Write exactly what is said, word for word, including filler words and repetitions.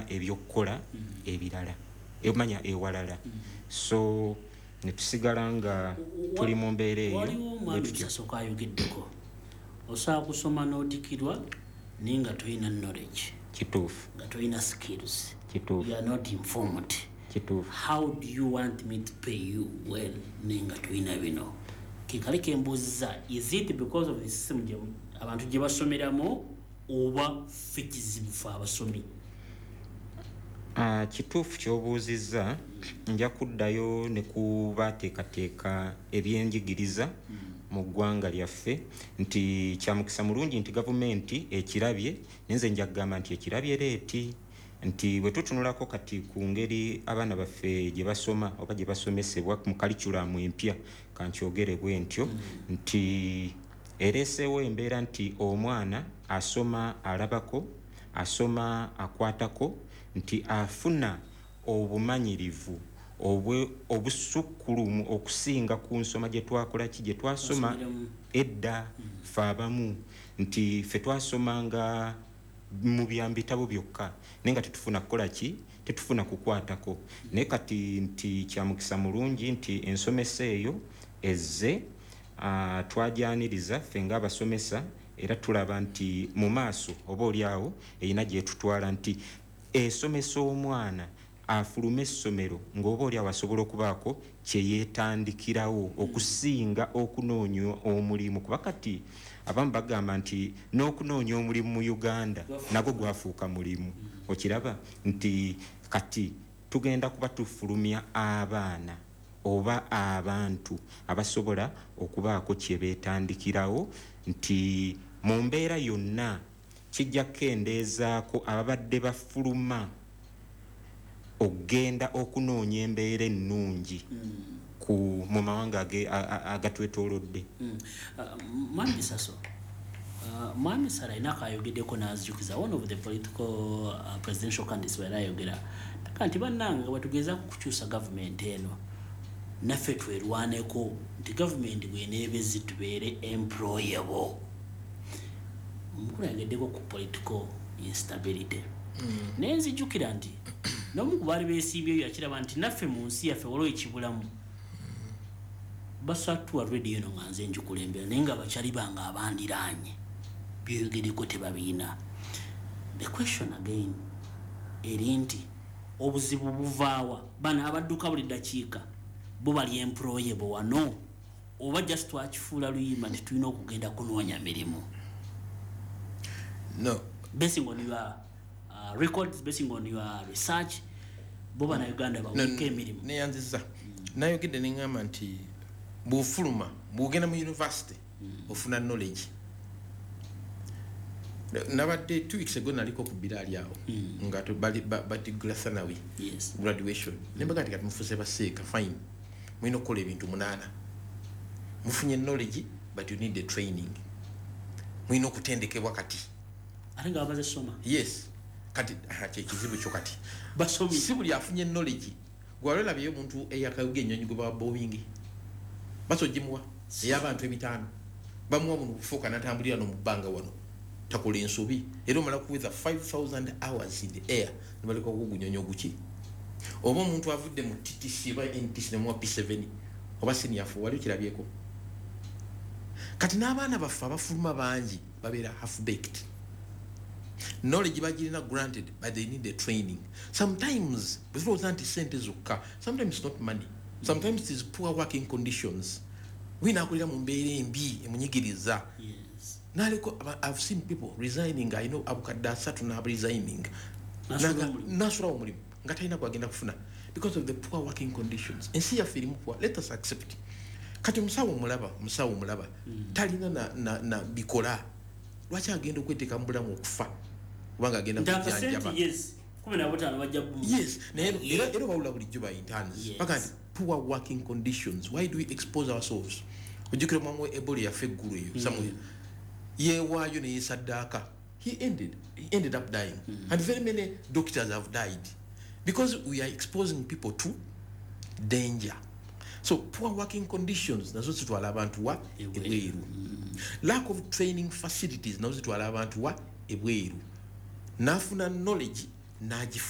okumanya ebyokukola ebirala ebimanya ewalala so ne tusigala nga tuli mu mbeera eyo waliwo omwami Musasoka ayogeddeko osobola kusoma n'odikirwa naye nga tolina knowledge kituufu nga tolina skills kituufu you are not informed kituufu how do you want me to pay you well naye nga tolina bino kekale kembuuziza is it because of the system gye abantu gye basomeramu oba ffe kizibu fe abasomi Uh, kituufu ky'obuuzizza nja kuddayo ne kubateekateeka ebyenjigiriza mu ggwanga lyaffe nti kyamukisa mulungi nti gavumenti ekirabye nenze nja kugamba nti ekirabye leeti nti bwe tutunulako kati ku ngeri abaana baffe gye basoma oba gye basomesebwa mu kalikulamu empya kankyogere bwe ntyo nti ereeseewo embeera nti omwana asoma alabako asoma akwatako nti afuna obumanyirivu obusukkulumu okusinga ku nsoma gye twakola ki gye twasoma edda fe abamu nti fe twasomanga mu byambitabo byokka naye nga tetufuna kukola ki tetufuna kukwatako naye kati nti kyamukisa mulungi nti ensomesa eyo ezze uh, twajyaniriza ffe ng'abasomesa era tulaba nti mu maaso oba oliawo erina gye tutwala nti esomesa omwana afulume essomero ng'oba oliawo asobola okubaako kye yeetandikirawo okusinga okunoonya omulimu kuba kati abamu bagamba nti n'okunoonya omulimu mu Uganda nagwo gwafuuka mulimu okiraba nti kati tugenda kuba tufulumya abaana oba abantu abasobola okubaako kye beetandikirawo nti mu mbeera yonna kijja kendeezaako ababadde bafuluma okgenda okunoonya embeera ennungi ku mu mawanga agatwetoolodde. Mwami Bisaso, Mwami Sarah inaka ayogeddeko n'azijukiza one of the political uh, presidential candidates wera ayogera nti bannanga batugeza kukyusa gavumenti eno naffe twerwaneko nti gavumenti bw'eneebezi tubeere employable. Mukulu yageddeko ku political instability mm. naye nzijukira nti n'omu ku baali beesimbyeyo yakiraba nti naffe mu nsi yaffe waliwo ekibulamu basatuwa radio eno nga nze njukulembera naye nga bakyali banga abandiraanye byoyogereko tebabiina. The question again eri nti obuzibu buvaawa bana abadduka buli ddakiika bo bali employable wano oba just twakifuula luyimba nti tulina okugenda kunoonya mirimu. No. Basing on your uh, records, basing on your research, boba na Uganda ba wike emirimu. Ne yanziza. Mm. Nayo gide ningamba nti bufuluma bugenda mu university mm. ofuna knowledge. Nabadde two weeks ago naliko ku Bilali awo mm. ngato bali bati Glassanawi yes. graduation. Mm. Nembaga kati mufuse baseka fine. Mwino kole bintu munana. Mufunye knowledge but you need the training. Mwino kutendekebwa kati. Alinga abaze soma. Yes. Kati ache kizibu kyo kati. Basomi sibuli afunye knowledge. Gwalola bye muntu eyakayuge nyonyi go ba Boeing. Baso jimwa y'abantu ebitano. Bamuwa mu kufuka natambulira no mubanga wano. Takola ensobi. Era mala kuweza five thousand hours in the air. Nibaliko kugunyonyo guki. Obo muntu avudde mu T T C ba N T C ne mu P seven. Oba senior fo wali kirabyeko. Kati n'abaana baffe abafuluma bangi babeera half baked. Knowledge bagirina granted but they need the training. Sometimes before zanti sente zokka, sometimes it's not money. Sometimes it is poor working conditions. We nakulira mu mbeera embi emunyigiriza. Yes. Naliko I've seen people resigning. I know abukadda asatu na resigning. Nasura omulimu nga talina kwagenda kufuna because of the poor working conditions. Ensi yaffe erimu poor. Let us accept. Kati musawo mulaba, musawo mulaba. Mm. Talina na na, na bikola. Lwaki agenda okweteeka mu bulamu okufa? Kubanga agenda kujjanjaba. Yes. kumi na ttaano bajja bu. Yes. Naye era era bawula buli juba interns. Paka poor working conditions. Why do we expose ourselves? Ujukira mwamu Ebola yafe eggulu eyo. Mm. Somewhere. Yeewaayo ne yeesaddaaka. He ended. He ended up dying. Mm. And very many doctors have died. Because we are exposing people to danger. So poor working conditions nazo zitwala abantu wa ebweru. Mm. Lack of training facilities nazo zitwala abantu wa ebweru. Nafuna knowledge naji